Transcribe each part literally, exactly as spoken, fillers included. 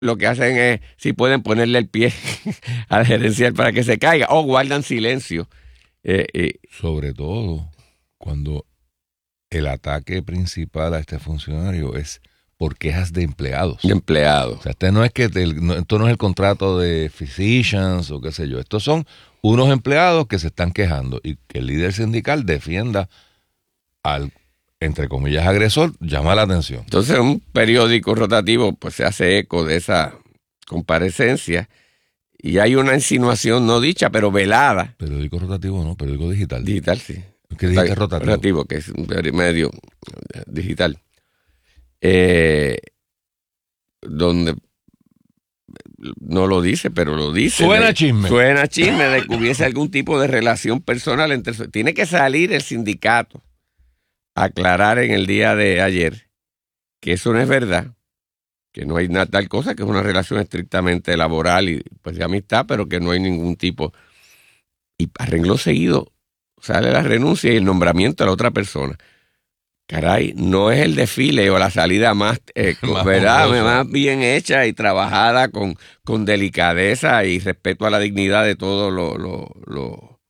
lo que hacen es, si pueden ponerle el pie al gerencial para que se caiga, o guardan silencio. Eh, eh. Sobre todo cuando el ataque principal a este funcionario es por quejas de empleados. De empleados. O sea, este no es que te, no, esto no es el contrato de physicians o qué sé yo. Estos son unos empleados que se están quejando y que el líder sindical defienda al, entre comillas, agresor, llama la atención. Entonces un periódico rotativo pues se hace eco de esa comparecencia y hay una insinuación no dicha, pero velada. Periódico rotativo no, periódico digital. Digital, sí. ¿Qué dijiste rotativo? Rotativo, que es un medio digital. Eh, donde no lo dice, pero lo dice. Suena de, chisme. Suena chisme de que hubiese algún tipo de relación personal entre... Tiene que salir el sindicato a aclarar en el día de ayer que eso no es verdad, que no hay nada, tal cosa, que es una relación estrictamente laboral y pues de amistad, pero que no hay ningún tipo. Y a renglón seguido sale la renuncia y el nombramiento a la otra persona. Caray, no es el desfile o la salida más, eh, más, ¿verdad? más bien hecha y trabajada con, con delicadeza y respeto a la dignidad de todos los lo, lo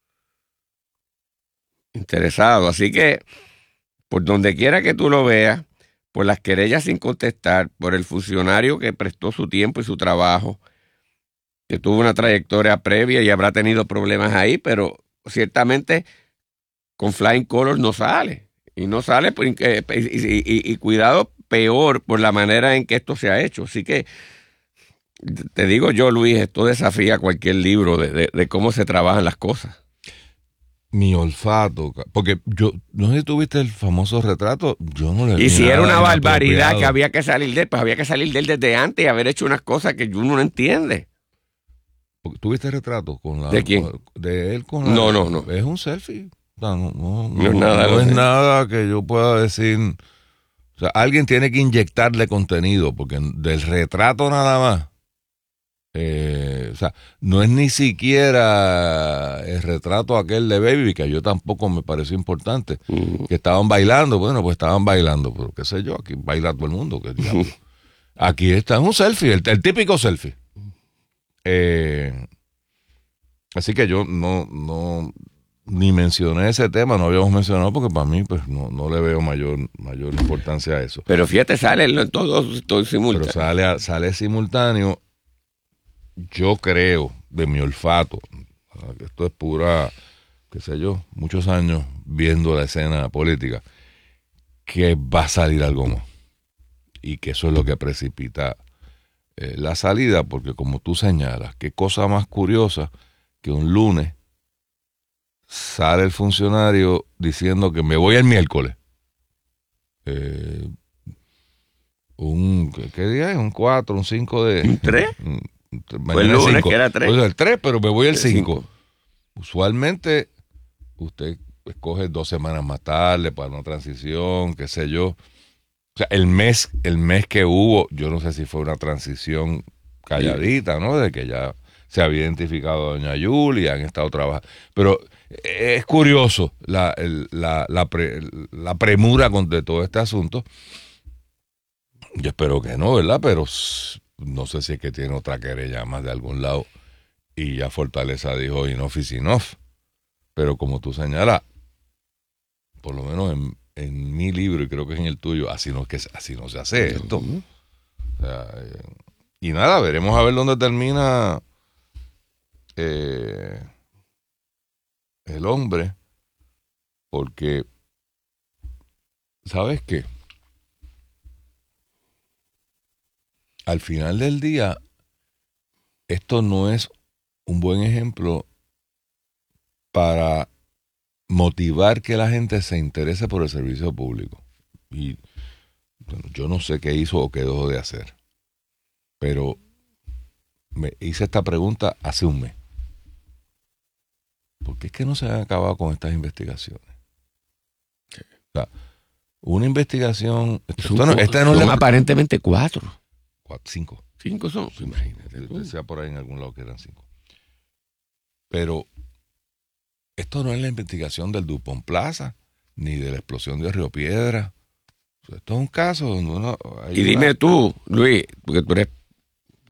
interesados. Así que, por donde quiera que tú lo veas, por las querellas sin contestar, por el funcionario que prestó su tiempo y su trabajo, que tuvo una trayectoria previa y habrá tenido problemas ahí, pero ciertamente con flying colors no sale. Y no sale, por, y, y, y, y cuidado, peor por la manera en que esto se ha hecho. Así que, te digo yo, Luis, esto desafía cualquier libro de, de, de cómo se trabajan las cosas. Mi olfato, porque yo, no sé si tuviste el famoso retrato, yo no le vi. Y si era una barbaridad que había había que salir de él, pues había que salir de él desde antes y haber hecho unas cosas que uno no entiende. ¿Tuviste el retrato? Con la, ¿De quién? Con, de él con la, No, no, no. Es un selfie. No, no, no, no, es, nada, no es nada que yo pueda decir. O sea, alguien tiene que inyectarle contenido, porque del retrato nada más. Eh, o sea, no es ni siquiera el retrato aquel de Baby, que yo tampoco me pareció importante. Uh-huh. Que estaban bailando, bueno, pues estaban bailando, pero qué sé yo, aquí baila todo el mundo. Que, uh-huh. Aquí está un selfie, el, el típico selfie. Eh, así que yo no, no ni mencioné ese tema, no habíamos mencionado porque para mí pues no, no le veo mayor, mayor importancia a eso. Pero fíjate, sale todo, todo simultáneo. Pero sale, sale simultáneo. Yo creo, de mi olfato, esto es pura, qué sé yo, muchos años viendo la escena política, que va a salir algo más. Y que eso es lo que precipita eh, la salida, porque como tú señalas, qué cosa más curiosa que un lunes sale el funcionario diciendo que me voy el miércoles. Eh, un, ¿qué, ¿qué día es? Un cuatro, un cinco de... ¿Un tres? Fue el lunes que era tres. O sea, el tres, pero me voy el cinco. cinco. Usualmente usted escoge dos semanas más tarde para una transición, qué sé yo. O sea, el mes, el mes que hubo, yo no sé si fue una transición calladita, ¿no? De que ya se había identificado a doña Julia, han estado trabajando. Pero es curioso la, la, la, pre, la premura con de todo este asunto. Yo espero que no, ¿verdad? Pero no sé si es que tiene otra querella más de algún lado. Y ya Fortaleza dijo enough is enough. Pero como tú señalas, por lo menos en, en mi libro, y creo que es en el tuyo, así no, que, así no se hace esto. Uh-huh. O sea, eh, y nada, veremos a ver dónde termina eh, el hombre. Porque, ¿sabes qué? Al final del día, esto no es un buen ejemplo para motivar que la gente se interese por el servicio público. Y bueno, yo no sé qué hizo o qué dejó de hacer, pero me hice esta pregunta hace un mes. ¿Por qué es que no se han acabado con estas investigaciones? O sea, una investigación... Esto no, esta no son le... aparentemente cuatro. cuatro. Cinco. Cinco son, sí, imagínate. Decía por ahí en algún lado que eran cinco. Pero esto no es la investigación del Dupont Plaza, ni de la explosión de Río Piedra. O sea, esto es un caso donde uno... Y dime una... tú, Luis, porque tú eres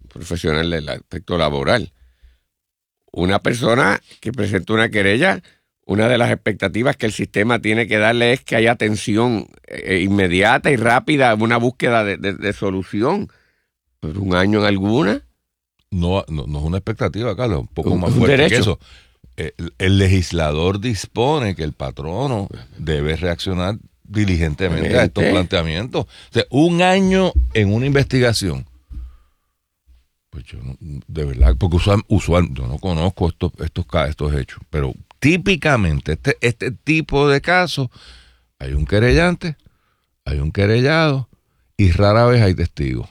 profesional del aspecto laboral. Una persona que presenta una querella, una de las expectativas que el sistema tiene que darle es que haya atención eh, inmediata y rápida, una búsqueda de, de, de solución. Pero un año en alguna. No, no, no es una expectativa, Carlos, un poco Un- más un fuerte derecho. que eso. El, el legislador dispone que el patrono debe reaccionar diligentemente a estos Gente. planteamientos. O sea, un año en una investigación. Pues yo no, de verdad, porque usual, usual yo no conozco estos, estos, ca- estos hechos, pero típicamente este, este tipo de casos hay un querellante, hay un querellado y rara vez hay testigos.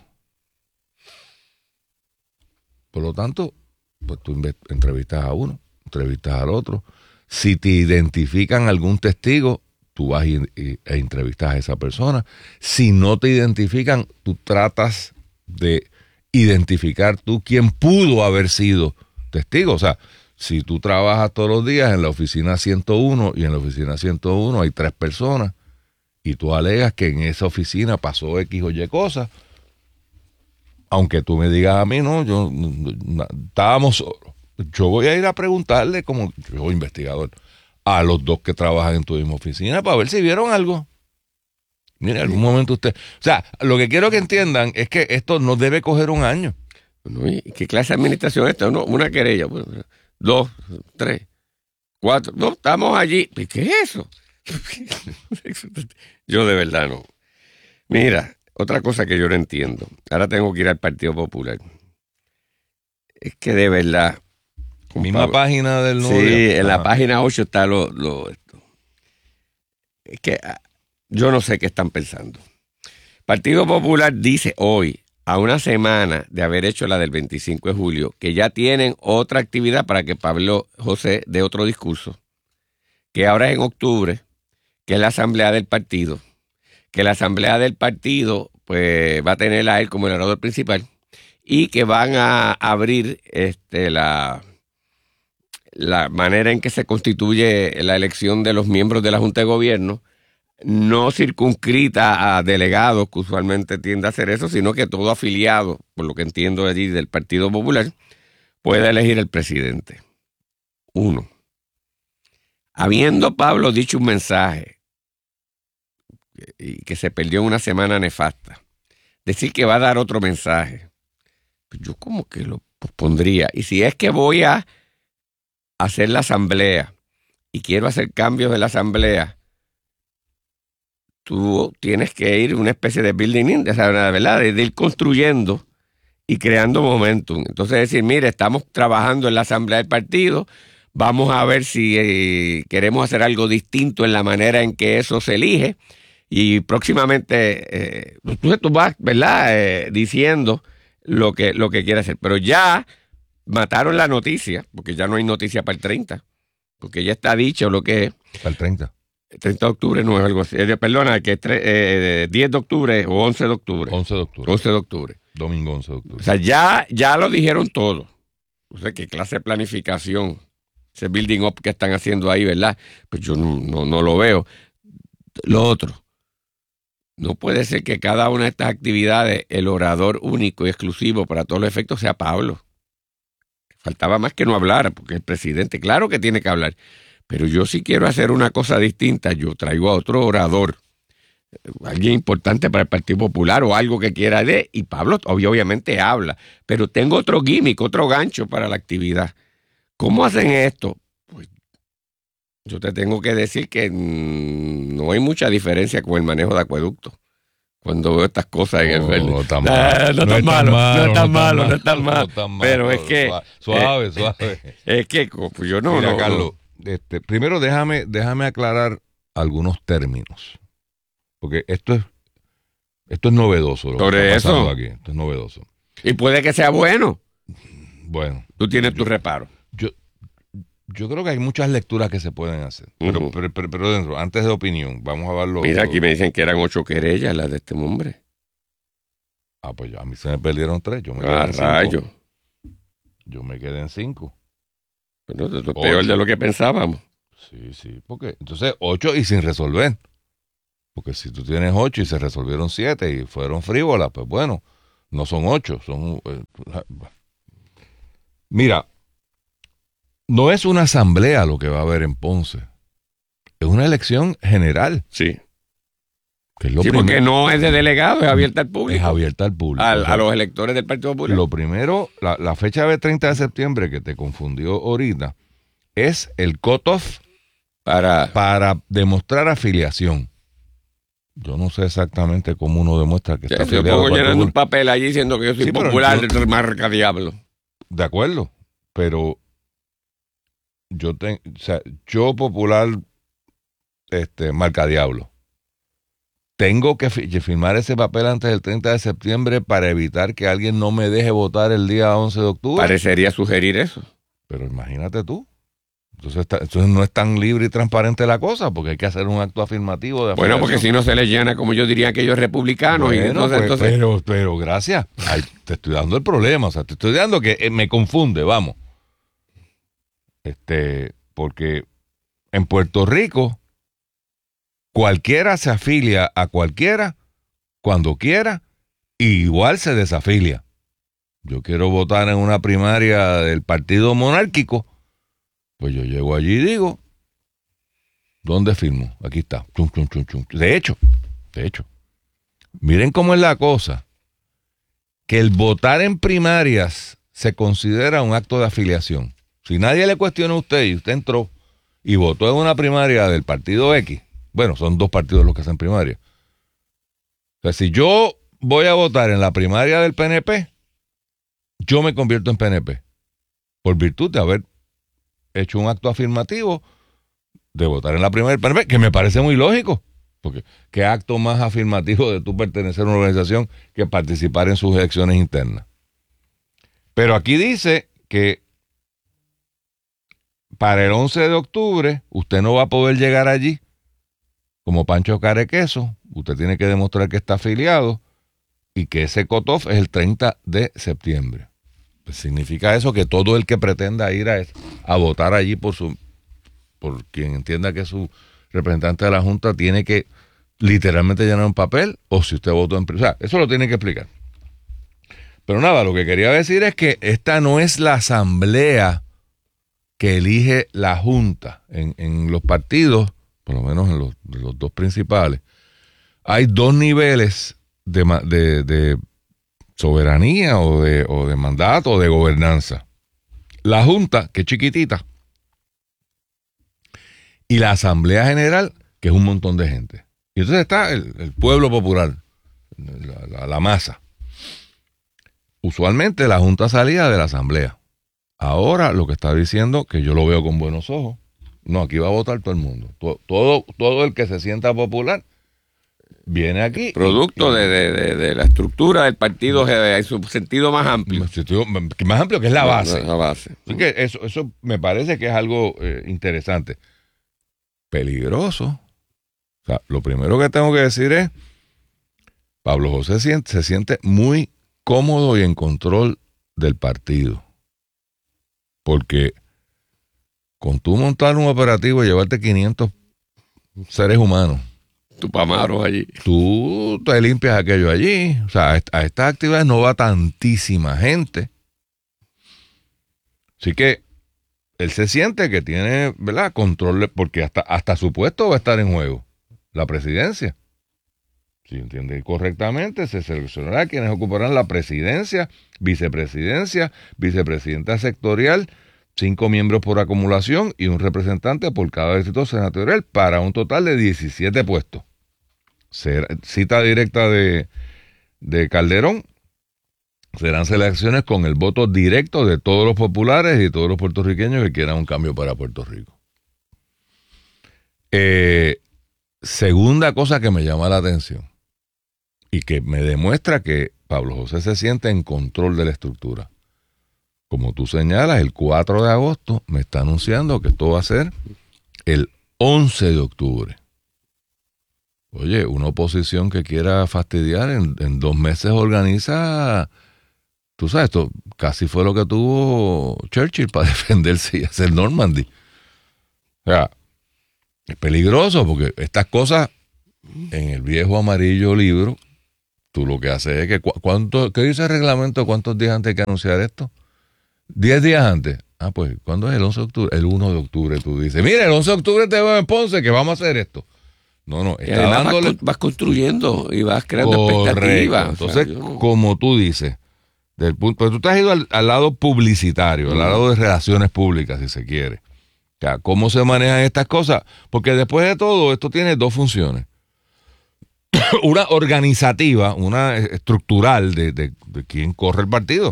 Por lo tanto, pues tú inve- entrevistas a uno, entrevistas al otro. Si te identifican algún testigo, tú vas y, y- e entrevistas a esa persona. Si no te identifican, tú tratas de identificar tú quién pudo haber sido testigo. O sea, si tú trabajas todos los días en la oficina ciento uno y en la oficina ciento uno hay tres personas y tú alegas que en esa oficina pasó X o Y cosas, aunque tú me digas a mí, no, yo no, no, estábamos solos. Yo voy a ir a preguntarle, como yo, investigador, a los dos que trabajan en tu misma oficina para ver si vieron algo. Mire, en algún momento usted. O sea, lo que quiero que entiendan es que esto no debe coger un año. ¿No? ¿Y qué clase de administración es esta? Uno- una querella, pues, dos, tres, cuatro, no, estamos allí. ¿Y qué es eso? Yo de verdad no. Mira, otra cosa que yo no entiendo. Ahora tengo que ir al Partido Popular. Es que de verdad. Misma compa- página del nuevo Sí, día. en la Ajá. página ocho está lo, lo esto. Es que ah, yo no sé qué están pensando. Partido Popular dice hoy, a una semana de haber hecho la del veinticinco de julio, que ya tienen otra actividad para que Pablo José dé otro discurso, que ahora es en octubre, que es la asamblea del partido, que la asamblea del partido pues va a tener a él como el orador principal y que van a abrir este la la manera en que se constituye la elección de los miembros de la Junta de Gobierno, no circunscrita a delegados, que usualmente tiende a hacer eso, sino que todo afiliado, por lo que entiendo allí del Partido Popular, puede elegir el presidente. Uno. Habiendo Pablo dicho un mensaje y que se perdió en una semana nefasta, decir que va a dar otro mensaje, pues yo como que lo pospondría. Y si es que voy a hacer la asamblea y quiero hacer cambios en la asamblea, tú tienes que ir una especie de building in, o sea, la verdad, de ir construyendo y creando momentum. Entonces decir, mire, estamos trabajando en la asamblea del partido, vamos a ver si eh, queremos hacer algo distinto en la manera en que eso se elige y próximamente, eh, entonces tú vas, ¿verdad?, eh, diciendo lo que, lo que quieres hacer. Pero ya mataron la noticia, porque ya no hay noticia para el treinta, porque ya está dicho lo que es. Para el treinta. treinta de octubre no es algo así. Eh, Perdona, que es tre- eh, diez de octubre o once de octubre. once de octubre. once de octubre. Domingo once de octubre. O sea, ya, ya lo dijeron todo. O sea, qué clase de planificación, ese building up que están haciendo ahí, ¿verdad? Pues yo no, no, no lo veo. Lo otro, no puede ser que cada una de estas actividades, el orador único y exclusivo para todos los efectos sea Pablo. Faltaba más que no hablara, porque el presidente, claro que tiene que hablar. Pero yo si quiero hacer una cosa distinta, yo traigo a otro orador, alguien importante para el Partido Popular o algo que quiera de, y Pablo obviamente habla, pero tengo otro gimmick, otro gancho para la actividad. ¿Cómo hacen esto? Pues yo te tengo que decir que mmm, no hay mucha diferencia con el manejo de acueductos. Cuando veo estas cosas en el No, verde. no tan No, malo. no tan malo, no es tan malo, no es tan malo. tan malo. Pero es que, Suave, eh, suave. es que pues yo no, Mira, no, Carlos, no. este, primero déjame, déjame aclarar algunos términos. Porque esto es, esto es novedoso. Lo que Sobre está pasando eso. aquí. Esto es novedoso. Y puede que sea bueno. Bueno, Tú tienes yo, tu reparo. Yo, yo creo que hay muchas lecturas que se pueden hacer. Pero, Uh-huh. pero, pero, pero dentro, antes de opinión, vamos a verlo. Mira, aquí me dicen que eran ocho querellas las de este hombre. Ah, pues a mí se me perdieron tres. Yo me quedé Ah, en cinco. rayo. Yo me quedé en cinco. Bueno, esto es Ocho. peor de lo que pensábamos. Sí, sí, porque entonces ocho y sin resolver. Porque si tú tienes ocho y se resolvieron siete y fueron frívolas, pues bueno, No son ocho, son... Eh, mira, no es una asamblea lo que va a haber en Ponce. Es una elección general. Sí. Que es lo sí, primero. porque no es de delegado, es abierta al público. Es abierta al público. Al, o sea, a los electores del Partido Popular. Lo primero, la, la fecha de treinta de septiembre que te confundió ahorita, es el cutoff para, para demostrar afiliación. Yo no sé exactamente cómo uno demuestra que está yo afiliado. Yo pongo llenando un papel allí diciendo que yo soy sí, popular, yo, marca diablo. De acuerdo, pero yo, te, o sea, yo popular, este, marca diablo. Tengo que firmar ese papel antes del treinta de septiembre para evitar que alguien no me deje votar el día once de octubre. Parecería sugerir eso. Pero imagínate tú. Entonces, está, entonces no es tan libre y transparente la cosa, porque hay que hacer un acto afirmativo de Bueno, porque si no se les llena, como yo diría, aquellos republicanos. Bueno, y entonces, pues, entonces... Pero, pero gracias. Ay, te estoy dando el problema. O sea, te estoy dando que eh, me confunde, vamos. Este, porque en Puerto Rico cualquiera se afilia a cualquiera cuando quiera y igual se desafilia. Yo quiero votar en una primaria del partido monárquico, pues yo llego allí y digo, ¿dónde firmo? Aquí está. Chum, chum, chum, chum. De hecho, de hecho, miren cómo es la cosa, que el votar en primarias se considera un acto de afiliación. Si nadie le cuestiona a usted y usted entró y votó en una primaria del partido X, bueno, son dos partidos los que hacen primaria. O sea, si yo voy a votar en la primaria del P N P, yo me convierto en P N P por virtud de haber hecho un acto afirmativo de votar en la primaria del P N P, que me parece muy lógico, porque qué acto más afirmativo de tú pertenecer a una organización que participar en sus elecciones internas. Pero aquí dice que para el once de octubre usted no va a poder llegar allí como Pancho Carequeso, usted tiene que demostrar que está afiliado y que ese cutoff es el treinta de septiembre. Pues significa eso que todo el que pretenda ir a, a votar allí por su por quien entienda que es su representante de la Junta tiene que literalmente llenar un papel, o si usted votó en... O sea, eso lo tiene que explicar. Pero nada, lo que quería decir es que esta no es la asamblea que elige la Junta. En, en los partidos, por lo menos en los, los dos principales, hay dos niveles de, de, de soberanía o de, o de mandato o de gobernanza. La Junta, que es chiquitita, y la Asamblea General, que es un montón de gente. Y entonces está el, el pueblo popular, la, la, la masa. Usualmente la Junta salía de la Asamblea. Ahora lo que está diciendo, que yo lo veo con buenos ojos, no, aquí va a votar todo el mundo. Todo, todo, todo el que se sienta popular viene aquí. Producto y, de, de, de la estructura del partido en su sentido más amplio. Sentido más amplio, que es la base. La base. Así que eso, eso me parece que es algo eh, interesante. Peligroso. O sea, lo primero que tengo que decir es, Pablo José se siente, se siente muy cómodo y en control del partido. Porque con tú montar un operativo y llevarte quinientos seres humanos, tu pamaro allí, tú te limpias aquello allí. O sea, a estas actividades no va tantísima gente. Así que él se siente que tiene, ¿verdad?, control, porque hasta, hasta su puesto va a estar en juego, la presidencia. Si entiende correctamente, se seleccionará quienes ocuparán la presidencia, vicepresidencia, vicepresidenta sectorial, cinco miembros por acumulación y un representante por cada distrito senatorial para un total de diecisiete puestos. Será, cita directa de, de Calderón. Serán selecciones con el voto directo de todos los populares y todos los puertorriqueños que quieran un cambio para Puerto Rico. Eh, segunda cosa que me llama la atención y que me demuestra que Pablo José se siente en control de la estructura. Como tú señalas, el cuatro de agosto me está anunciando que esto va a ser el once de octubre. Oye, una oposición que quiera fastidiar en, en dos meses organiza... Tú sabes, esto casi fue lo que tuvo Churchill para defenderse y hacer Normandy. O sea, es peligroso porque estas cosas en el viejo amarillo libro tú lo que haces es que, ¿cu- ¿cuánto, ¿qué dice el reglamento? ¿Cuántos días antes hay que anunciar esto? ¿Diez días antes? Ah, pues, ¿cuándo es el once de octubre? El uno de octubre tú dices, mira, el once de octubre te veo en Ponce que vamos a hacer esto. No, no, Y está además vas, dándole... con- vas construyendo y vas creando Correcto. expectativas. O Entonces, sea, yo no- como tú dices, del punto, pero tú te has ido al, al lado publicitario, al lado de relaciones públicas, si se quiere. O sea, ¿cómo se manejan estas cosas? Porque después de todo, esto tiene dos funciones. Una organizativa, una estructural de, de, de quién corre el partido.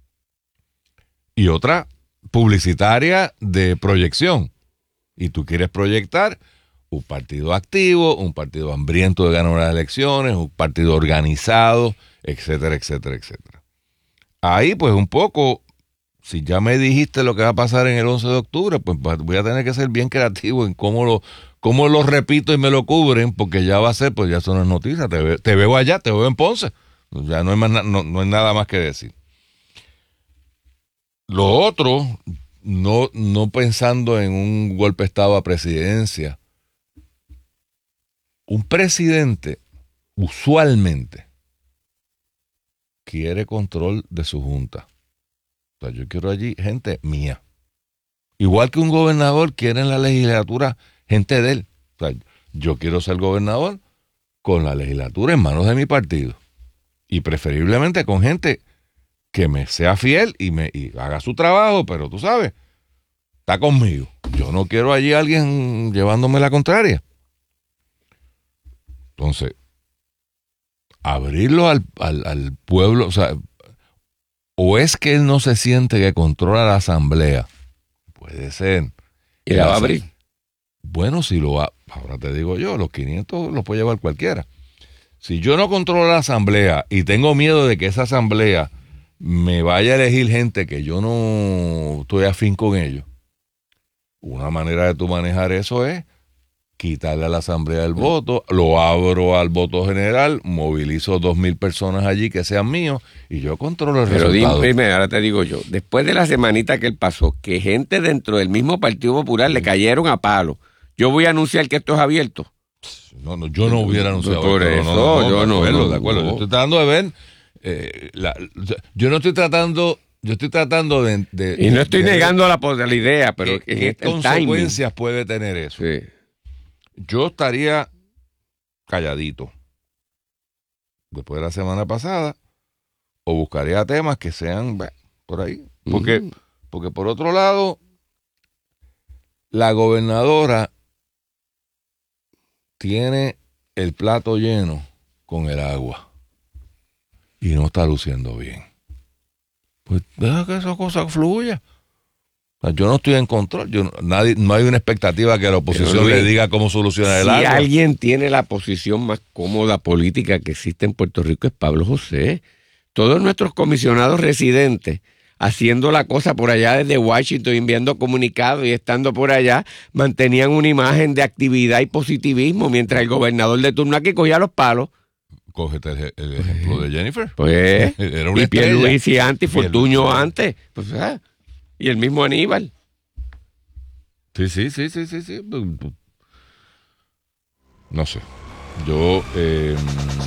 Y otra publicitaria de proyección. Y tú quieres proyectar un partido activo, un partido hambriento de ganar las elecciones, un partido organizado, etcétera, etcétera, etcétera. Ahí, pues, un poco, si ya me dijiste lo que va a pasar en el once de octubre, pues voy a tener que ser bien creativo en cómo lo, cómo lo repito y me lo cubren, porque ya va a ser, pues ya son las noticias. Te, ve, te veo allá, te veo en Ponce. Ya no hay, más, no, no hay nada más que decir. Lo otro, no, no pensando en un golpe de Estado a presidencia, un presidente usualmente quiere control de su junta. O sea, yo quiero allí gente mía. Igual que un gobernador quiere en la legislatura gente de él. O sea, yo quiero ser gobernador con la legislatura en manos de mi partido. Y preferiblemente con gente que me sea fiel y me y haga su trabajo, pero tú sabes, está conmigo. Yo no quiero allí a alguien llevándome la contraria. Entonces, abrirlo al, al, al pueblo, o sea, o es que él no se siente que controla la asamblea, puede ser. Y la va a abrir. Bueno, si lo va, ahora te digo yo, los quinientos los puede llevar cualquiera. Si yo no controlo la asamblea y tengo miedo de que esa asamblea me vaya a elegir gente que yo no estoy afín con ellos, una manera de tú manejar eso es quitarle a la asamblea el voto, lo abro al voto general, movilizo dos mil personas allí que sean míos y yo controlo el Pero resultado. dime, ahora te digo yo, después de la semanita que él pasó, que gente dentro del mismo Partido Popular le cayeron a palo, yo voy a anunciar que esto es abierto. No, no, yo no hubiera anunciado por esto. eso, no, no, yo de no, acuerdo, no, de acuerdo. no. Yo estoy tratando de ver, eh, la, yo no estoy tratando, yo estoy tratando de, de Y no estoy de, negando la, la idea, pero ¿qué, en qué el timing. consecuencias puede tener eso? Sí. Yo estaría calladito después de la semana pasada o buscaría temas que sean bah, por ahí. Porque, mm. porque por otro lado, la gobernadora tiene el plato lleno con el agua y no está luciendo bien. Pues deja que esa cosa fluya. O sea, yo no estoy en control. Yo, nadie, no hay una expectativa que la oposición Luis, le diga cómo solucionar el agua. Si alguien tiene la posición más cómoda política que existe en Puerto Rico es Pablo José. Todos nuestros comisionados residentes haciendo la cosa por allá desde Washington, enviando comunicados y estando por allá, mantenían una imagen de actividad y positivismo, mientras el gobernador de turno aquí cogía los palos. Cógete el, el ejemplo de Jennifer. Pues, era una y Pierluisi antes, y Fortuño Pierluisi. antes. Pues, ¿sabes? Y el mismo Aníbal. Sí, sí, sí, sí, sí, sí. No sé. Yo, eh,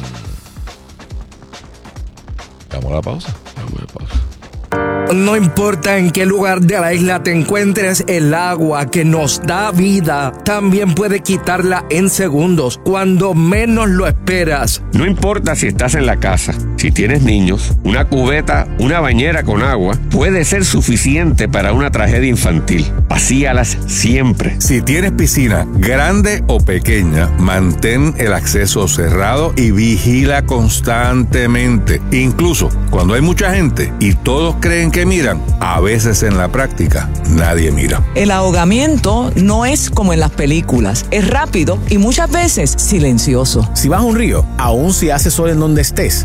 vamos a la pausa. Vamos a la pausa. No importa en qué lugar de la isla te encuentres, el agua que nos da vida también puede quitarla en segundos, cuando menos lo esperas. No importa si estás en la casa, si tienes niños, una cubeta, una bañera con agua puede ser suficiente para una tragedia infantil. Vacíalas siempre. Si tienes piscina, grande o pequeña, mantén el acceso cerrado y vigila constantemente. Incluso cuando hay mucha gente y todos creen que miran, a veces en la práctica nadie mira. El ahogamiento no es como en las películas, es rápido y muchas veces silencioso. Si vas a un río, aun si hace sol en donde estés, oye,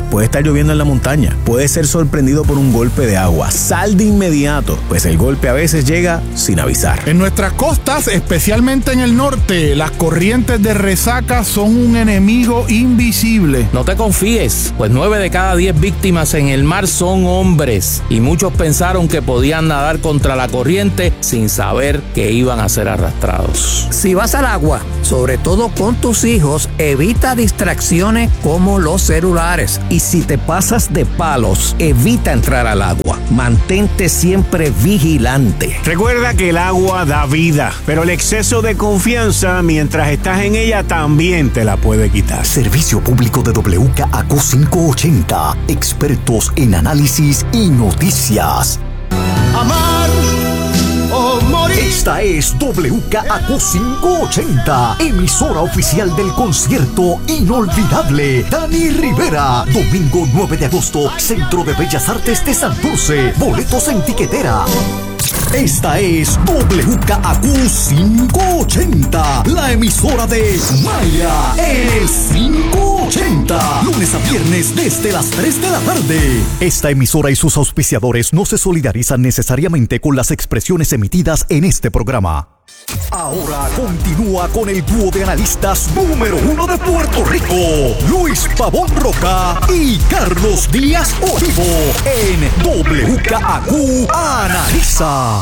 puede estar lloviendo en la montaña, puede ser sorprendido por un golpe de agua. Sal de inmediato, pues el golpe a veces llega sin avisar. En nuestras costas, especialmente en el norte, las corrientes de resaca son un enemigo invisible. No te confíes, pues nueve de cada diez víctimas en el mar son hombres y muchos pensaron que podían nadar contra la corriente sin saber que iban a ser arrastrados. Si vas al agua, sobre todo con tus hijos, evita distracciones como los celulares. Y si te pasas de palos, evita entrar al agua. Mantente siempre vigilante. Recuerda que el agua da vida, pero el exceso de confianza mientras estás en ella también te la puede quitar. Servicio público de W K A Q quinientos ochenta, expertos en análisis y noticias. Amar o morir. Esta es W K A Q quinientos ochenta, emisora oficial del concierto inolvidable Dani Rivera. Domingo nueve de agosto, Centro de Bellas Artes de Santurce. Boletos en tiquetera. Esta es W K A Q quinientos ochenta, la emisora de Maya, el quinientos ochenta, lunes a viernes desde las tres de la tarde. Esta emisora y sus auspiciadores no se solidarizan necesariamente con las expresiones emitidas en este programa. Ahora continúa con el dúo de analistas número uno de Puerto Rico, Luis Pavón Roca y Carlos Díaz Olivo, en W K A Q Analiza.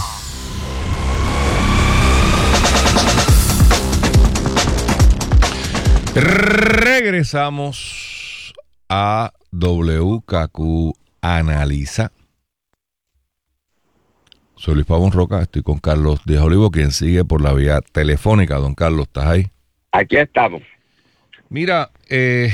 Regresamos a W K Q Analiza. Soy Luis Pavón Roca, estoy con Carlos Díaz Olivo, quien sigue por la vía telefónica. Don Carlos, ¿estás ahí? Aquí estamos. Mira, eh,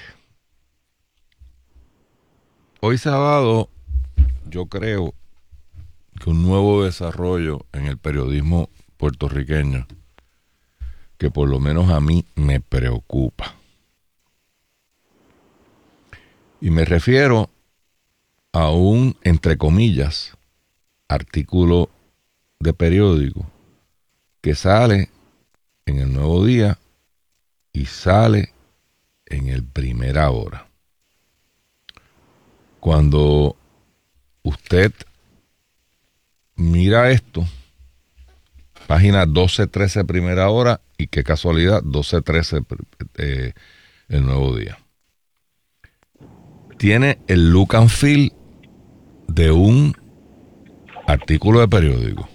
hoy sábado yo creo que un nuevo desarrollo en el periodismo puertorriqueño que por lo menos a mí me preocupa. Y me refiero a un, entre comillas, artículo de periódico que sale en el Nuevo Día y sale en el Primera Hora. Cuando usted mira esto, página doce trece Primera Hora, y qué casualidad, doce trece eh, el Nuevo Día. Tiene el look and feel de un artículo de periódico.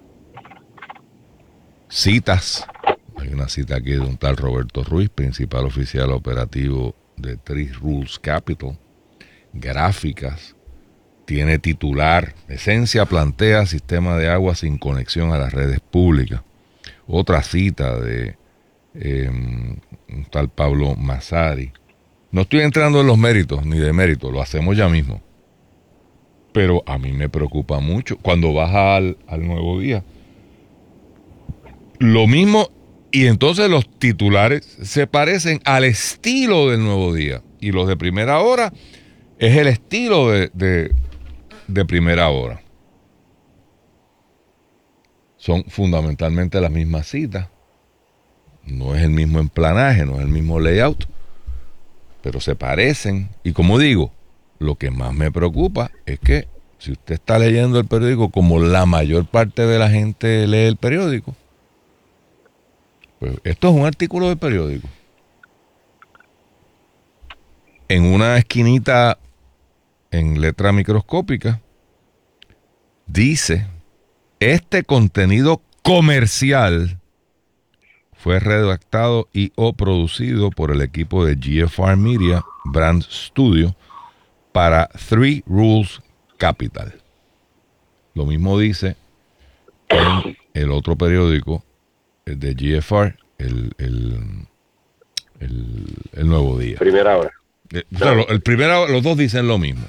Citas. Hay una cita aquí de un tal Roberto Ruiz, principal oficial operativo de Three Rules Capital. Gráficas. Tiene titular. Esencia plantea sistema de agua sin conexión a las redes públicas. Otra cita de eh, un tal Pablo Massari. No estoy entrando en los méritos ni de méritos, lo hacemos ya mismo. Pero a mí me preocupa mucho cuando vas al, al Nuevo Día. Lo mismo, y entonces los titulares se parecen al estilo del Nuevo Día. Y los de Primera Hora es el estilo de, de, de Primera Hora. Son fundamentalmente las mismas citas. No es el mismo emplanaje, no es el mismo layout. Pero se parecen. Y como digo, lo que más me preocupa es que si usted está leyendo el periódico como la mayor parte de la gente lee el periódico, pues esto es un artículo de periódico. En una esquinita en letra microscópica dice: este contenido comercial fue redactado y o producido por el equipo de G F R Media Brand Studio para Three Rules Capital. Lo mismo dice en el otro periódico de G F R, el, el, el, el Nuevo Día. Primera Hora. Eh, claro, el primero, los dos dicen lo mismo.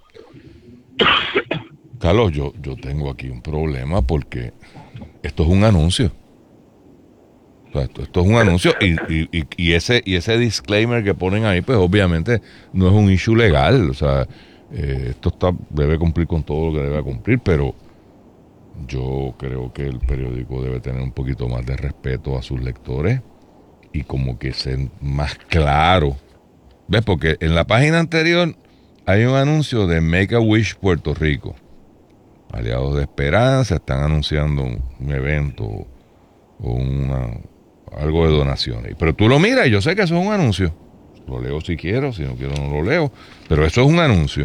Carlos, yo, yo tengo aquí un problema porque esto es un anuncio. O sea, esto, esto es un anuncio y, y, y, ese, y ese disclaimer que ponen ahí, pues obviamente no es un issue legal. O sea, eh, esto está, debe cumplir con todo lo que debe cumplir, pero yo creo que el periódico debe tener un poquito más de respeto a sus lectores y como que ser más claro ¿Ves? Porque en la página anterior hay un anuncio de Make a Wish Puerto Rico. Aliados de Esperanza están anunciando un, un evento o una, algo de donaciones. Pero tú lo miras y yo sé que eso es un anuncio. Lo leo si quiero, si no quiero no lo leo. Pero eso es un anuncio.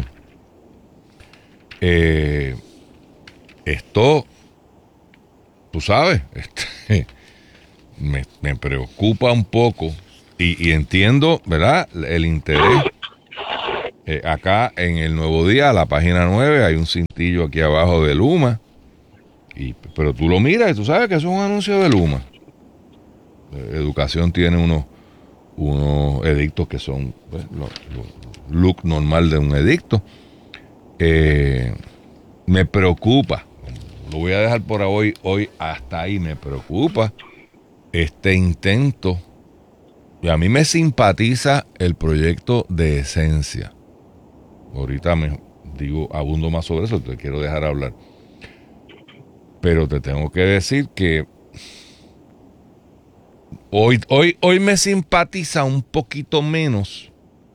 Eh, esto, tú sabes, este, me, me preocupa un poco y, y entiendo, ¿verdad?, el interés. Eh, acá en el Nuevo Día, la página nueve, hay un cintillo aquí abajo de Luma. Y, pero tú lo miras y tú sabes que eso es un anuncio de Luma. Eh, Educación tiene unos, unos edictos que son pues, lo, lo, look normal de un edicto. Eh, me preocupa, lo voy a dejar por hoy, hoy hasta ahí, me preocupa este intento. Y a mí me simpatiza el proyecto de Esencia. Ahorita me digo, abundo más sobre eso, te quiero dejar hablar. Pero te tengo que decir que hoy, hoy, hoy me simpatiza un poquito menos,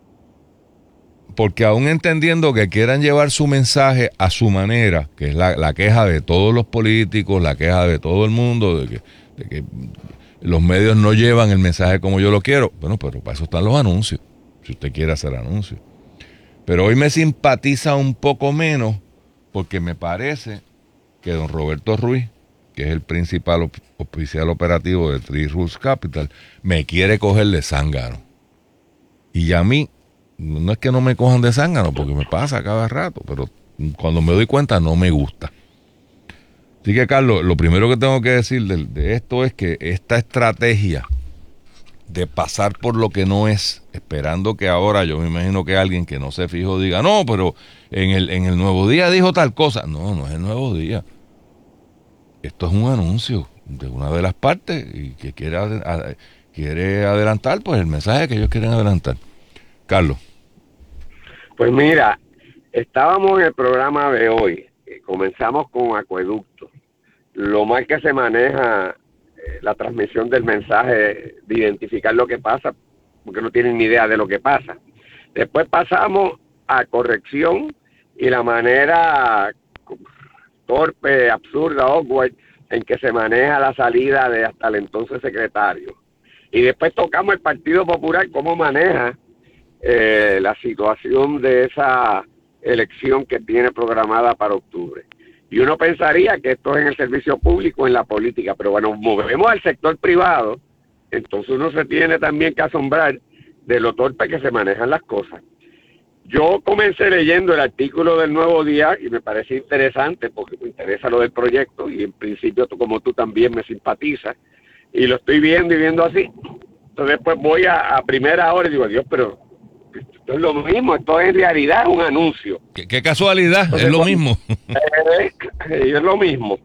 porque aún entendiendo que quieran llevar su mensaje a su manera, que es la, la queja de todos los políticos, la queja de todo el mundo, de que, de que los medios no llevan el mensaje como yo lo quiero. Bueno, pero para eso están los anuncios, si usted quiere hacer anuncios. Pero hoy me simpatiza un poco menos porque me parece que don Roberto Ruiz, que es el principal op- oficial operativo de Three Roots Capital, me quiere coger de zángano. Y a mí, no es que no me cojan de zángano, porque me pasa cada rato, pero cuando me doy cuenta no me gusta. Así que, Carlos, lo primero que tengo que decir de, de esto es que esta estrategia de pasar por lo que no es, esperando que ahora, yo me imagino que alguien que no se fijó diga, no, pero en el, en el Nuevo Día dijo tal cosa. No, no es el Nuevo Día. Esto es un anuncio de una de las partes y que quiere, ad, quiere adelantar pues el mensaje que ellos quieren adelantar. Carlos. Pues mira, estábamos en el programa de hoy, comenzamos con acueducto. Lo mal que se maneja la transmisión del mensaje, de identificar lo que pasa, porque no tienen ni idea de lo que pasa. Después pasamos a corrección y la manera torpe, absurda, awkward, en que se maneja la salida de hasta el entonces secretario. Y después tocamos el Partido Popular, cómo maneja eh, la situación de esa elección que tiene programada para octubre. Y uno pensaría que esto es en el servicio público, en la política, pero bueno, movemos al sector privado, entonces uno se tiene también que asombrar de lo torpe que se manejan las cosas. Yo comencé leyendo el artículo del Nuevo Día y me parece interesante porque me interesa lo del proyecto y en principio tú, como tú también me simpatizas y lo estoy viendo y viendo así. Entonces pues voy a, a primera hora y digo, Dios, pero esto es lo mismo, esto en realidad es un anuncio. Qué, qué casualidad, entonces, es lo cuando, mismo. Eh, es lo mismo.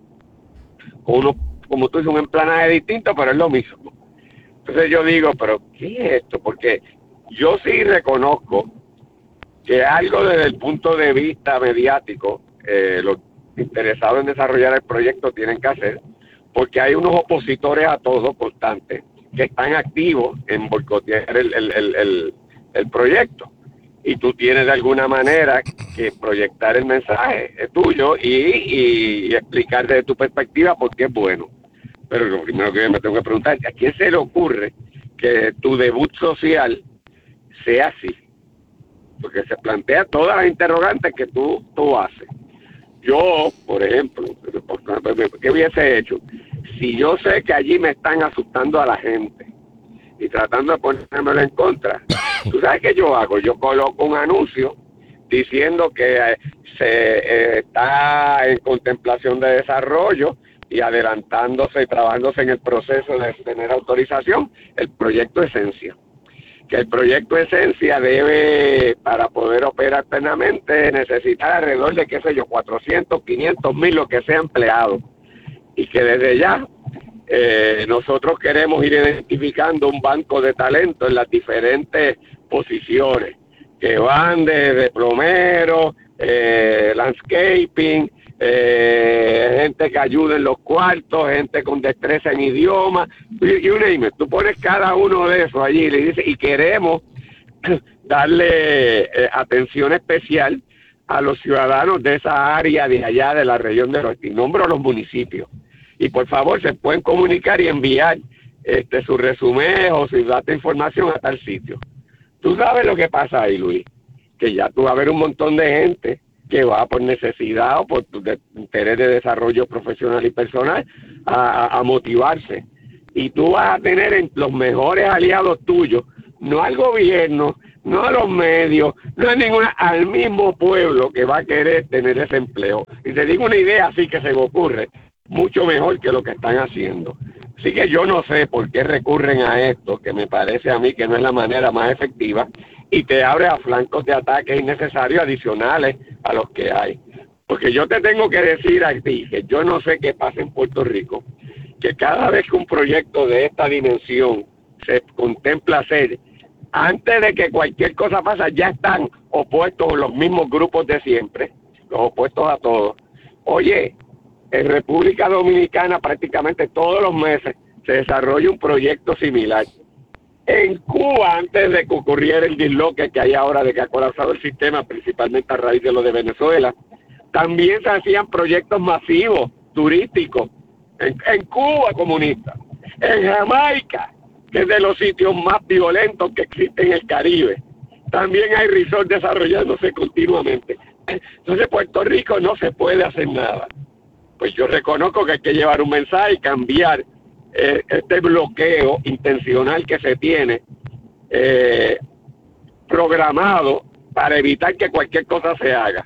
Uno, como tú dices, un emplanaje distinto, pero es lo mismo. Entonces yo digo, pero ¿qué es esto? Porque yo sí reconozco que algo desde el punto de vista mediático, eh, los interesados en desarrollar el proyecto tienen que hacer, porque hay unos opositores a todo constantes que están activos en boicotear el, el, el, el, el proyecto. Y tú tienes de alguna manera que proyectar el mensaje es tuyo y, y, y explicar desde tu perspectiva por qué es bueno. Pero lo primero que me tengo que preguntar, ¿a quién se le ocurre que tu debut social sea así? Porque se plantea todas las interrogantes que tú, tú haces. Yo, por ejemplo, ¿qué hubiese hecho? Si yo sé que allí me están asustando a la gente y tratando de ponérmelo en contra, ¿tú sabes qué yo hago? Yo coloco un anuncio diciendo que eh, se eh, está en contemplación de desarrollo y adelantándose y trabajándose en el proceso de tener autorización el proyecto Esencia. Que el proyecto Esencia debe, para poder operar plenamente, necesitar alrededor de, qué sé yo, cuatrocientos, quinientos mil, lo que sea empleado. Y que desde ya eh, nosotros queremos ir identificando un banco de talento en las diferentes posiciones, que van desde plomero, eh, landscaping, eh, gente que ayude en los cuartos, gente con destreza en idioma, y, y un email. Tú pones cada uno de esos allí y le dices, y queremos darle eh, atención especial a los ciudadanos de esa área de allá de la región del oeste. Y nombro los municipios. Y por favor, se pueden comunicar y enviar este, su resumen o su data de información a tal sitio. Tú sabes lo que pasa ahí, Luis, que ya tú vas a ver un montón de gente que va por necesidad o por de, interés de desarrollo profesional y personal a, a, a motivarse. Y tú vas a tener en los mejores aliados tuyos, no al gobierno, no a los medios, no a ninguna, al mismo pueblo que va a querer tener ese empleo. Y te digo una idea así que se me ocurre, mucho mejor que lo que están haciendo. Así que yo no sé por qué recurren a esto, que me parece a mí que no es la manera más efectiva, y te abre a flancos de ataque innecesarios adicionales a los que hay. Porque yo te tengo que decir a ti que yo no sé qué pasa en Puerto Rico, que cada vez que un proyecto de esta dimensión se contempla hacer, antes de que cualquier cosa pasa, ya están opuestos los mismos grupos de siempre, los opuestos a todos. Oye, en República Dominicana prácticamente todos los meses se desarrolla un proyecto similar. En Cuba, antes de que ocurriera el disloque que hay ahora de que ha colapsado el sistema, principalmente a raíz de lo de Venezuela, también se hacían proyectos masivos, turísticos, en, en Cuba comunista, en Jamaica, que es de los sitios más violentos que existen en el Caribe. También hay resorts desarrollándose continuamente. Entonces Puerto Rico no se puede hacer nada. Pues yo reconozco que hay que llevar un mensaje y cambiar eh, este bloqueo intencional que se tiene eh, programado para evitar que cualquier cosa se haga.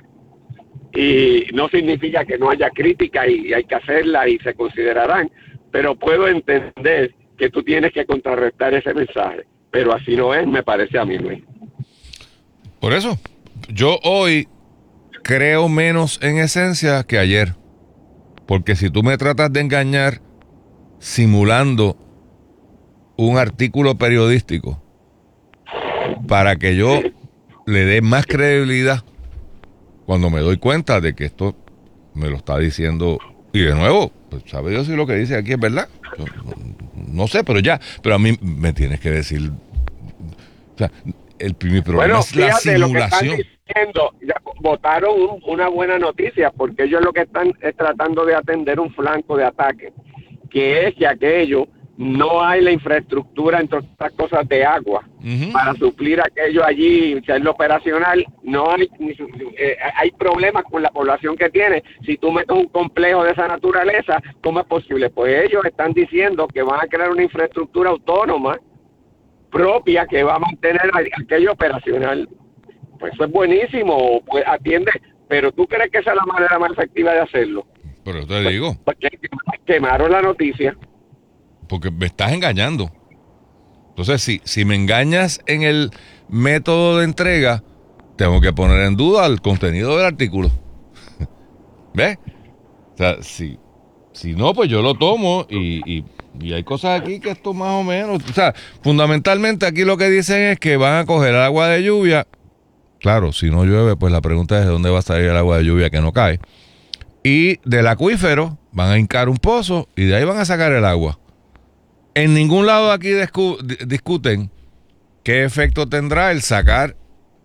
Y no significa que no haya crítica y, y hay que hacerla y se considerarán, pero puedo entender que tú tienes que contrarrestar ese mensaje, pero así no es, me parece a mí, Luis. Por eso, yo hoy creo menos en esencia que ayer. Porque si tú me tratas de engañar simulando un artículo periodístico para que yo le dé más credibilidad, cuando me doy cuenta de que esto me lo está diciendo, y de nuevo, pues sabe Dios si lo que dice aquí es verdad. Yo, no, no sé, pero ya, pero a mí me tienes que decir, o sea, el mi problema bueno, es la simulación. Diciendo, ya votaron un, una buena noticia, porque ellos lo que están es tratando de atender un flanco de ataque, que es que aquello no hay la infraestructura, entre otras cosas, de agua uh-huh. para suplir aquello allí, hacerlo operacional. No hay, eh, hay problemas con la población que tiene. Si tú metes un complejo de esa naturaleza, ¿cómo es posible? Pues ellos están diciendo que van a crear una infraestructura autónoma propia que va a mantener aquello operacional. Pues eso es buenísimo, pues atiende, pero ¿tú crees que esa es la manera más efectiva de hacerlo? Pero te digo. Porque quemaron la noticia. Porque me estás engañando. Entonces, si, si me engañas en el método de entrega, tengo que poner en duda el contenido del artículo. ¿Ves? O sea, si, si no, pues yo lo tomo y, y, y hay cosas aquí que esto más o menos... O sea, fundamentalmente aquí lo que dicen es que van a coger agua de lluvia. Claro, si no llueve, pues la pregunta es de dónde va a salir el agua de lluvia que no cae. Y del acuífero van a hincar un pozo y de ahí van a sacar el agua. En ningún lado aquí discu- discuten qué efecto tendrá el sacar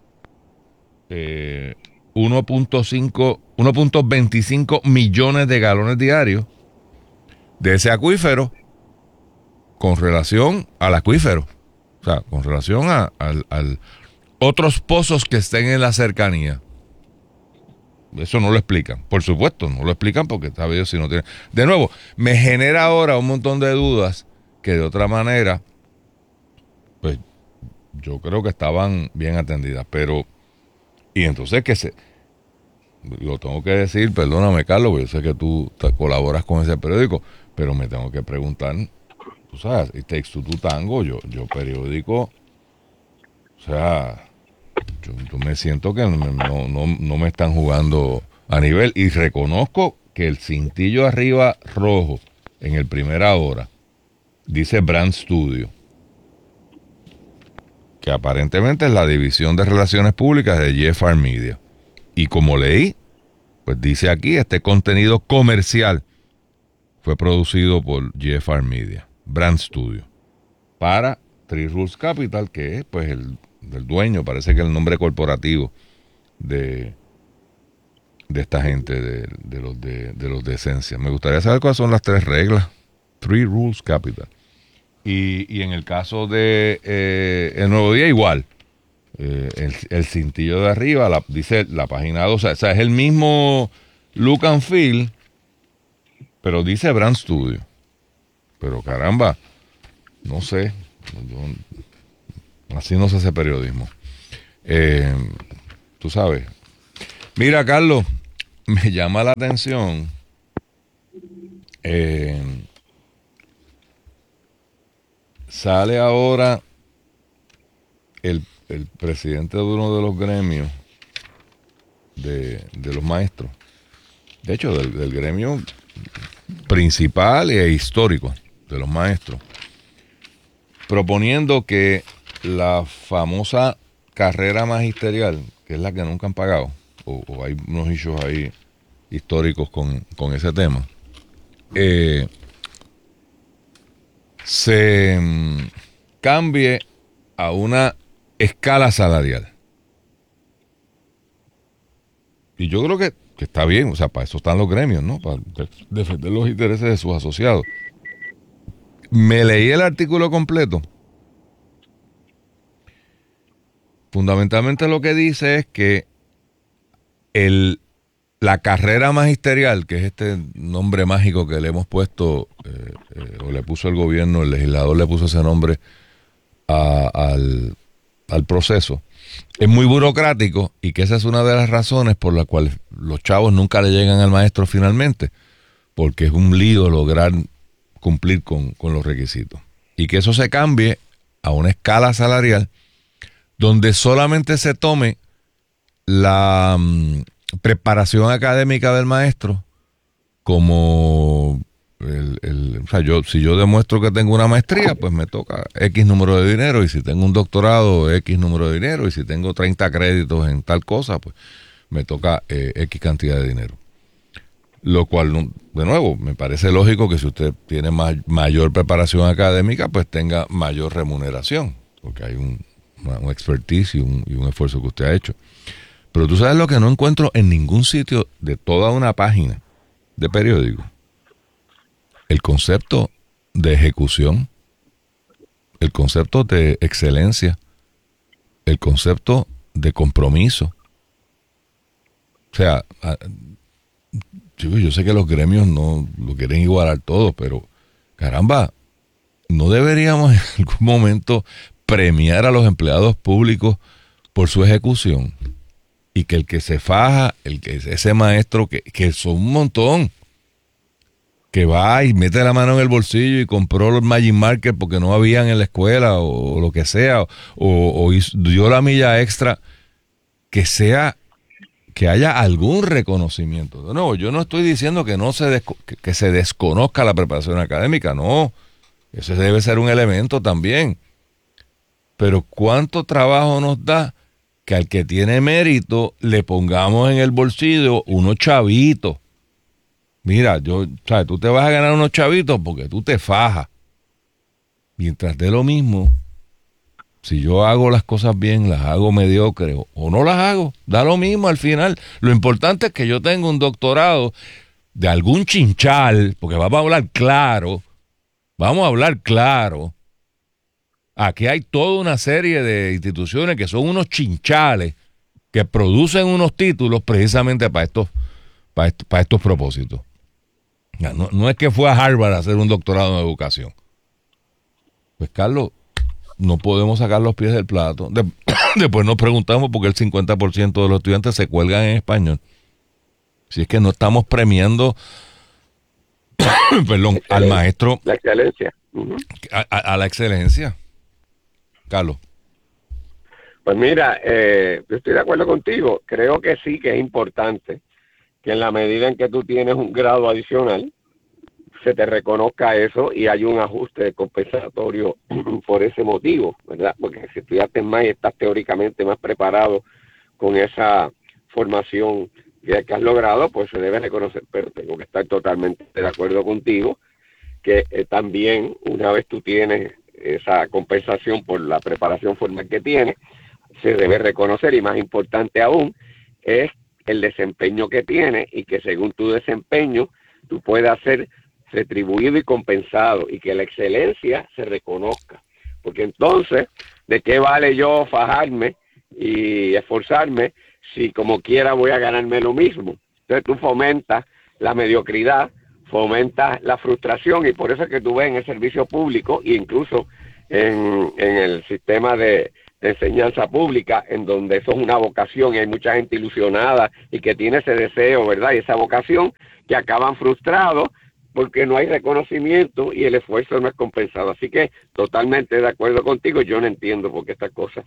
eh, uno punto veinticinco millones de galones diarios de ese acuífero con relación al acuífero. O sea, con relación a, al, al otros pozos que estén en la cercanía. Eso no lo explican. Por supuesto, no lo explican porque está bien si no tiene. De nuevo, me genera ahora un montón de dudas que de otra manera, pues yo creo que estaban bien atendidas. Pero, y entonces que se, lo tengo que decir, perdóname Carlos, porque yo sé que tú te colaboras con ese periódico, pero me tengo que preguntar, tú sabes, It Takes Two to Tango, yo, yo periódico, o sea, yo, yo me siento que no, no, no, no me están jugando a nivel, y reconozco que el cintillo arriba rojo en el primera hora dice Brand Studio, que aparentemente es la división de relaciones públicas de G F R Media. Y como leí, pues dice aquí, este contenido comercial fue producido por G F R Media, Brand Studio, para Three Rules Capital, que es pues el del dueño, parece que el nombre corporativo de, de esta gente, de, de los de, de los de Esencia. Me gustaría saber cuáles son las tres reglas. Three Rules Capital. Y, y en el caso de eh, El Nuevo Día, igual. Eh, el, el cintillo de arriba, la, dice la página dos, o sea, es el mismo look and feel, pero dice Brand Studio. Pero caramba, no sé, yo, así no se hace periodismo. Eh, tú sabes. Mira, Carlos, me llama la atención eh, sale ahora el, el presidente de uno de los gremios de, de los maestros, de hecho del, del gremio principal e histórico de los maestros, proponiendo que la famosa carrera magisterial, que es la que nunca han pagado, o, o hay unos issues ahí históricos con, con ese tema, eh, se mm, cambie a una escala salarial. Y yo creo que, que está bien, o sea, para eso están los gremios, ¿no? Para de- defender los intereses de sus asociados. Me leí el artículo completo. Fundamentalmente lo que dice es que el, la carrera magisterial, que es este nombre mágico que le hemos puesto, eh, eh, o le puso el gobierno, el legislador le puso ese nombre a- al, al proceso, es muy burocrático y que esa es una de las razones por las cuales los chavos nunca le llegan al maestro finalmente, porque es un lío lograr cumplir con, con los requisitos. Y que eso se cambie a una escala salarial donde solamente se tome la mm, preparación académica del maestro como el, el- o sea, yo, si yo demuestro que tengo una maestría, pues me toca X número de dinero, y si tengo un doctorado, X número de dinero, y si tengo treinta créditos en tal cosa, pues me toca eh, X cantidad de dinero. Lo cual, no- de nuevo, me parece lógico que si usted tiene ma- mayor preparación académica, pues tenga mayor remuneración, porque hay un, una- un expertise y un, y un esfuerzo que usted ha hecho. Pero tú sabes lo que no encuentro en ningún sitio de toda una página de periódico: el concepto de ejecución, el concepto de excelencia, el concepto de compromiso. O sea, a- yo, yo sé que los gremios no lo quieren igualar todo, pero caramba, ¿no deberíamos en algún momento premiar a los empleados públicos por su ejecución? Y que el que se faja, el que ese maestro, que, que son un montón, que va y mete la mano en el bolsillo y compró los Magic Marker porque no habían en la escuela, o, o lo que sea, o, o hizo- dio la milla extra, que sea, que haya algún reconocimiento. De nuevo, yo no estoy diciendo que no se desco- que, que se desconozca la preparación académica, no, ese debe ser un elemento también. Pero ¿cuánto trabajo nos da que al que tiene mérito le pongamos en el bolsillo unos chavitos? Mira, yo, ¿sabes? Tú te vas a ganar unos chavitos porque tú te fajas. Mientras de lo mismo, si yo hago las cosas bien, las hago mediocre o, o no las hago, da lo mismo al final. Lo importante es que yo tenga un doctorado de algún chinchal, porque vamos a hablar claro, vamos a hablar claro. Aquí hay toda una serie de instituciones que son unos chinchales que producen unos títulos precisamente para estos, para estos, para estos propósitos. Ya, No, no es que fue a Harvard a hacer un doctorado en educación. Pues, Carlos, no podemos sacar los pies del plato. De- después nos preguntamos por qué el cincuenta por ciento de los estudiantes se cuelgan en español. Si es que no estamos premiando perdón, al maestro, La excelencia. Ujú. a, a- a la excelencia. Carlos. Pues mira, eh, yo estoy de acuerdo contigo. Creo que sí que es importante que en la medida en que tú tienes un grado adicional, se te reconozca eso y hay un ajuste compensatorio por ese motivo, ¿verdad? Porque si estudiaste más y estás teóricamente más preparado con esa formación que, que has logrado, pues se debe reconocer. Pero tengo que estar totalmente de acuerdo contigo que eh, también una vez tú tienes esa compensación por la preparación formal que tienes, se debe reconocer, y más importante aún, es el desempeño que tiene, y que según tu desempeño tú puedas ser retribuido y compensado, y que la excelencia se reconozca. Porque entonces, ¿de qué vale yo fajarme y esforzarme si como quiera voy a ganarme lo mismo? Entonces tú fomentas la mediocridad, fomentas la frustración, y por eso es que tú ves en el servicio público e incluso en, en el sistema de, de enseñanza pública, en donde eso es una vocación y hay mucha gente ilusionada y que tiene ese deseo, ¿verdad? Y esa vocación, que acaban frustrados porque no hay reconocimiento y el esfuerzo no es compensado. Así que totalmente de acuerdo contigo, yo no entiendo por qué estas cosas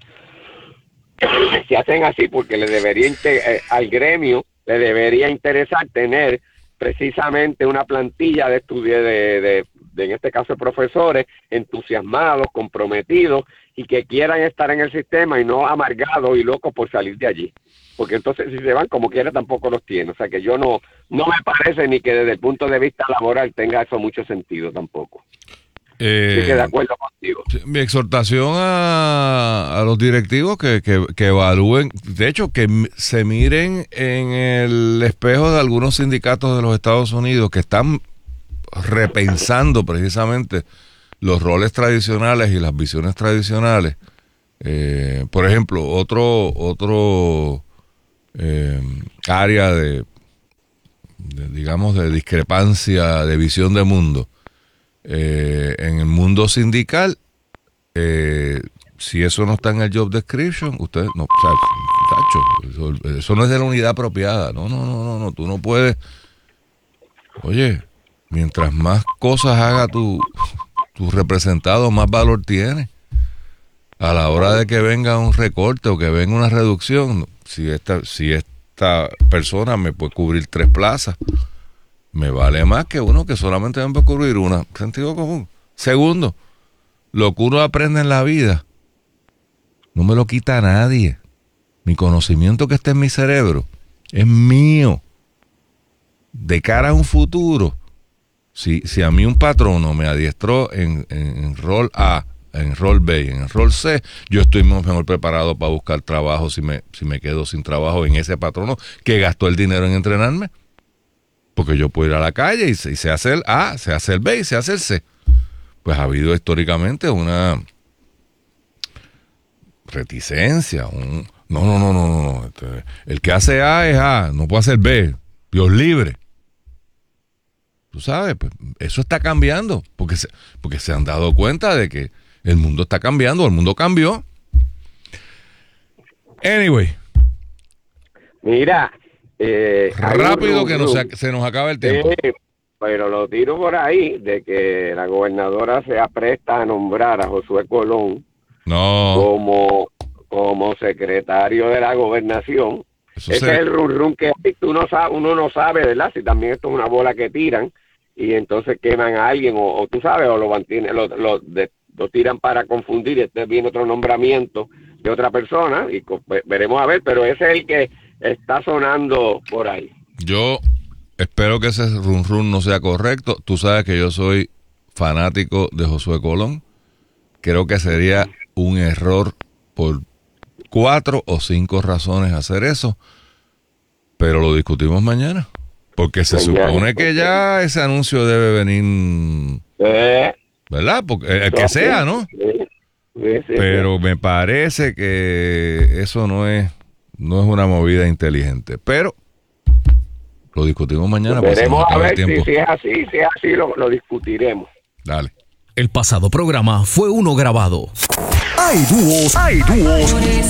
se hacen así, porque le debería eh, al gremio le debería interesar tener precisamente una plantilla de estudios, de, de, de, en este caso, profesores entusiasmados, comprometidos y que quieran estar en el sistema y no amargados y locos por salir de allí. Porque entonces si se van como quiera tampoco los tiene. O sea que yo no, no me parece ni que desde el punto de vista laboral tenga eso mucho sentido tampoco. Eh, Así que de acuerdo contigo. Mi exhortación a, a los directivos que, que, que evalúen, de hecho que se miren en el espejo de algunos sindicatos de los Estados Unidos que están repensando precisamente los roles tradicionales y las visiones tradicionales. Eh, por ejemplo, otro otro eh, área de, de, digamos, de discrepancia de visión de mundo. Eh, en el mundo sindical, eh, si eso no está en el job description, usted no, o sea, tacho, eso, eso no es de la unidad apropiada. No, no, no, no, no, tú no puedes. Oye, mientras más cosas haga tu, tu representado, más valor tiene. A la hora de que venga un recorte o que venga una reducción, si esta, si esta persona me puede cubrir tres plazas, me vale más que uno que solamente me puede cubrir una. Sentido común. Segundo, lo que uno aprende en la vida no me lo quita a nadie. Mi conocimiento que está en mi cerebro es mío. De cara a un futuro, si, si a mí un patrono me adiestró en, en, en rol A, en rol B y en rol C, yo estoy mejor preparado para buscar trabajo si me, si me quedo sin trabajo en ese patrono que gastó el dinero en entrenarme. Porque yo puedo ir a la calle y se, y se hace el A, se hace el B y se hace el C. Pues ha habido históricamente una reticencia. Un, no, no, no, no, no. Este, el que hace A es A, no puede hacer B. Dios libre. Tú sabes, pues eso está cambiando. Porque se, porque se han dado cuenta de que el mundo está cambiando, el mundo cambió. Anyway. Mira. Eh, Rápido que nos, se nos acaba el tiempo. Eh, pero lo tiro por ahí de que la gobernadora se apresta a nombrar a Josué Colón no. como, como secretario de la gobernación. Eso Ese se... es el run run que tú no sabes, uno no sabe, ¿verdad? Si también esto es una bola que tiran y entonces queman a alguien o, o tú sabes, o lo, mantiene, lo, lo, de, lo tiran para confundir y este viene otro nombramiento de otra persona y pues, veremos a ver, pero ese es el que está sonando por ahí. Yo espero que ese run run no sea correcto. Tú sabes que yo soy fanático de Josué Colón. Creo que sería un error por cuatro o cinco razones hacer eso. Pero lo discutimos mañana. Porque se mañana. supone que ya ese anuncio debe venir... Eh. ¿Verdad? Porque, el que sea, ¿no? Sí. Sí, sí, pero sí. me parece que eso no es... No es una movida inteligente, pero lo discutimos mañana. Veremos a ver si, si es así, si es así lo, lo discutiremos. Dale. El pasado programa fue uno grabado. Hay dúos, hay dúos